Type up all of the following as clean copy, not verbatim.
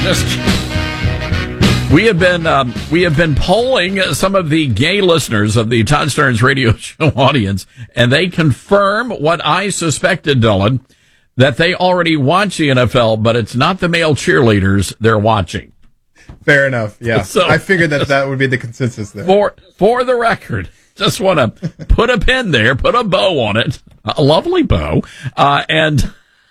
We have been polling some of the gay listeners of the Todd Stearns Radio Show audience, and they confirm what I suspected, Dylan, that they already watch the NFL, but it's not the male cheerleaders they're watching. Fair enough. Yeah, so, I figured that would be the consensus there. For the record, just want to put a pin there, put a bow on it, a lovely bow, and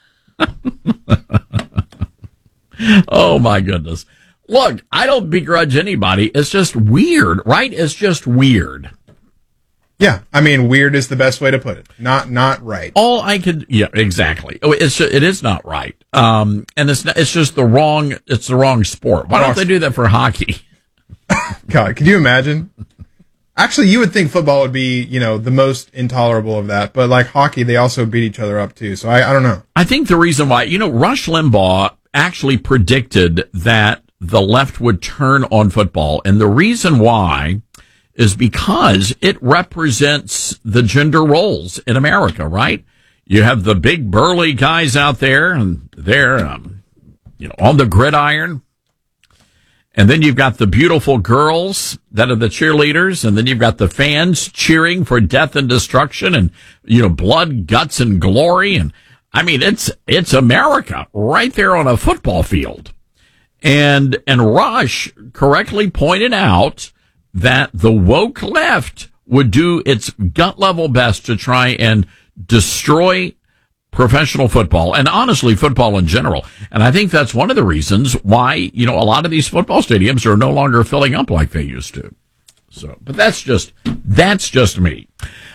oh my goodness. Look, I don't begrudge anybody. It's just weird, right? It's just weird. Yeah, I mean, weird is the best way to put it. Not right. Yeah, exactly. It is not right. And it's just the wrong sport. Why don't they do that for hockey? God, could you imagine? Actually, you would think football would be, the most intolerable of that. But like hockey, they also beat each other up too. So I don't know. I think the reason why, Rush Limbaugh actually predicted that the left would turn on football. And the reason why is because it represents the gender roles in America, right? You have the big burly guys out there, and they're, on the gridiron. And then you've got the beautiful girls that are the cheerleaders, and then you've got the fans cheering for death and destruction and, blood, guts, and glory. And I mean, it's America right there on a football field. And Rush correctly pointed out that the woke left would do its gut level best to try and destroy professional football and honestly football in general. And I think that's one of the reasons why, a lot of these football stadiums are no longer filling up like they used to. So, but that's just me.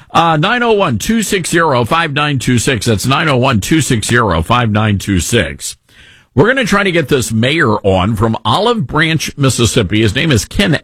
901-260-5926. That's 901-260-5926. We're going to try to get this mayor on from Olive Branch, Mississippi. His name is Ken